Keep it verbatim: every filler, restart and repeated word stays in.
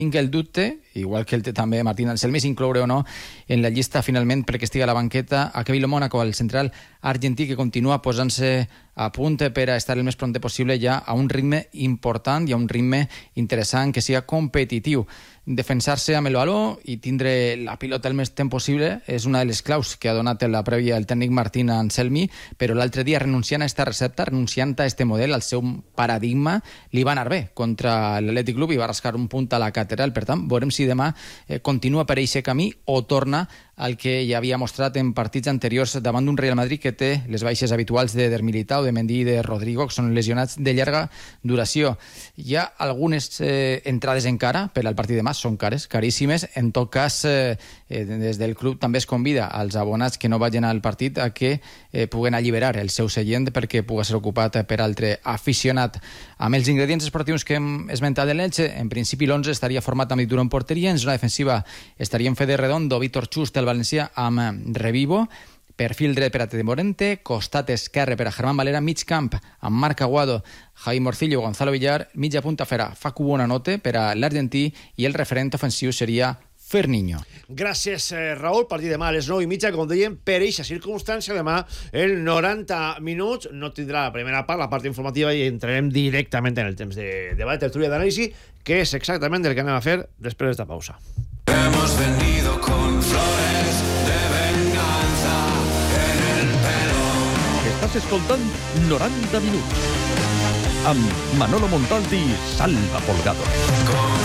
Tinc el dubte, igual que el té també Martín Anselmi, si incloure o no en la llista finalment perquè estigui a la banqueta a Kevin Mónaco, el central argentí que continua posant-se a punt per a estar el més pront possible ja a un ritme important i a un ritme interessant que siga competitiu. Defensar-se amb el valor i tindre la pilota el més temps possible és una de les claus que ha donat la prèvia el tècnic Martín Anselmi, però l'altre dia renunciant a aquesta recepta, renunciant a aquest model, al seu paradigma, li va anar bé contra l'Atlètic Club i va rascar un punt a la catedral. Per tant, veurem si demà eh, continua per aquest camí o torna al que ja havia mostrat en partits anteriors davant d'un Real Madrid que té les baixes habituals de Der Militao, de Mendy i de Rodrigo, que són lesionats de llarga duració. Hi ha algunes eh, entrades encara per al partit de demà, són cares, caríssimes. En tot cas, eh, eh, des del club també es convida als abonats que no vagin al partit a que eh, puguen alliberar el seu seient perquè pugui ser ocupat per altre aficionat. Amb els ingredients esportius que hem esmentat de l'Elche, en principi l'onze estaria format amb Dituro en porteria, en zona defensiva estarien Fede Redondo, Víctor Chust, el valencià amb Revivo, perfil dret per a Tete Morente, costat esquerre per a Germán Valera, mig camp amb Marc Aguado, Javi Morcillo, Gonzalo Villar, mitja punta fer a Facu Buonanotte per a l'argentí i el referent ofensiu seria Ferniño. Gràcies, eh, Raúl. Partit demà a les nou i mitja, com dèiem, per eixa circumstància, demà el noranta minuts no tindrà la primera part, la part informativa, i entrarem directament en el temps de debat, tertúlia d'anàlisi, que és exactament el que anem a fer després d'esta pausa. Hemos venido con flores de venganza en el pelo. Estàs escoltant noranta minuts amb Manolo Montalti i Salva Folgado. Con